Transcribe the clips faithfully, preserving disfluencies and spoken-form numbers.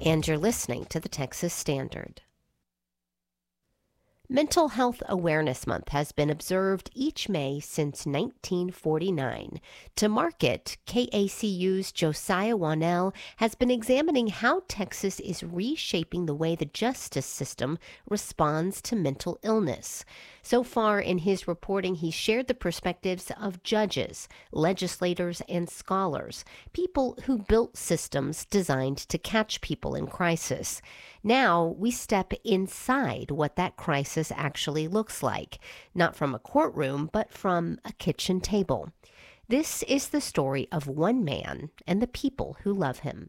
and you're listening to the Texas Standard. Mental Health Awareness Month has been observed each May since nineteen forty-nine. To mark it, K A C U's Josiah Wanell has been examining how Texas is reshaping the way the justice system responds to mental illness. So far in his reporting, he shared the perspectives of judges, legislators, and scholars, people who built systems designed to catch people in crisis. Now we step inside what that crisis actually looks like, not from a courtroom, but from a kitchen table. This is the story of one man and the people who love him.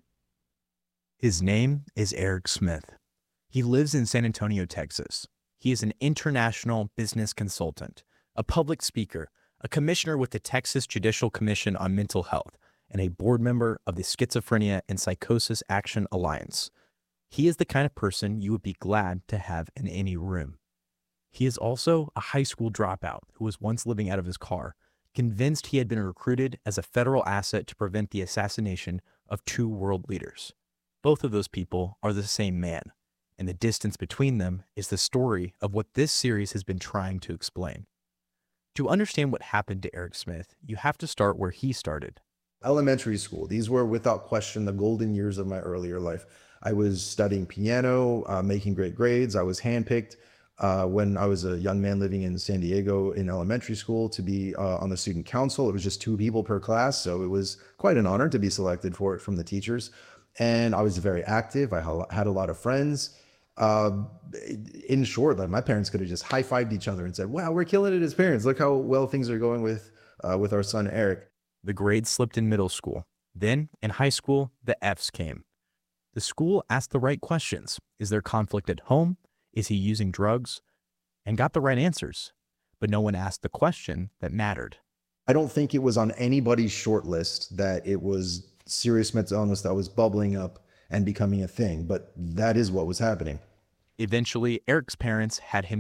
His name is Eric Smith. He lives in San Antonio, Texas. He is an international business consultant, a public speaker, a commissioner with the Texas Judicial Commission on Mental Health, and a board member of the Schizophrenia and Psychosis Action Alliance. He is the kind of person you would be glad to have in any room. He is also a high school dropout who was once living out of his car, convinced he had been recruited as a federal asset to prevent the assassination of two world leaders. Both of those people are the same man, and the distance between them is the story of what this series has been trying to explain. To understand what happened to Eric Smith, you have to start where he started. Elementary school. These were without question the golden years of my earlier life. I was studying piano, uh, making great grades. I was handpicked uh, when I was a young man living in San Diego in elementary school to be uh, on the student council. It was just two people per class, so it was quite an honor to be selected for it from the teachers. And I was very active. I had a lot of friends. Uh, in short, like my parents could have just high-fived each other and said, wow, we're killing it as parents. Look how well things are going with uh, with our son, Eric. The grades slipped in middle school. Then, in high school, the F's came. The school asked the right questions. Is there conflict at home? Is he using drugs? And got the right answers. But no one asked the question that mattered. I don't think it was on anybody's short list that it was serious mental illness that was bubbling up and becoming a thing, but that is what was happening. Eventually, Eric's parents had him